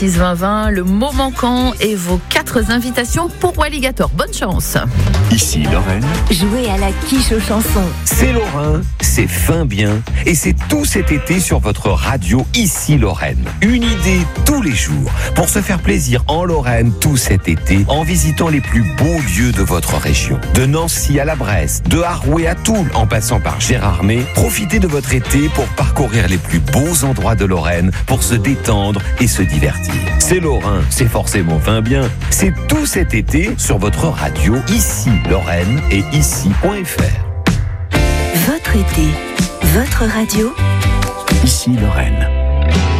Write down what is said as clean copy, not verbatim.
6-20-20, le mot manquant et vos 4 invitations pour Walligator. Bonne chance. Ici Lorraine. Jouez à la quiche aux chansons. C'est Lorrain, c'est fin bien. Et c'est tout cet été sur votre radio Ici Lorraine. Une idée tous les jours pour se faire plaisir en Lorraine tout cet été en visitant les plus beaux lieux de votre région. De Nancy à la Bresse, de Haroué à Toul en passant par Gérardmer, profitez de votre été pour parcourir les plus beaux endroits de Lorraine pour se détendre et se divertir. C'est Lorrain, c'est forcément fin bien. C'est tout cet été sur votre radio Ici Lorraine et ici.fr. Votre été, votre radio. Ici Lorraine.